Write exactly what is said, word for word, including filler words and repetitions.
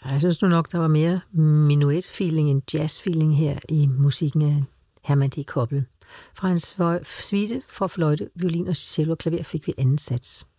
Jeg synes nu nok, der var mere menuet-feeling end jazz-feeling her i musikken af Herman D. Koppel. Fra hans suite for fløjte, violin og cello og klaver fik vi anden sats.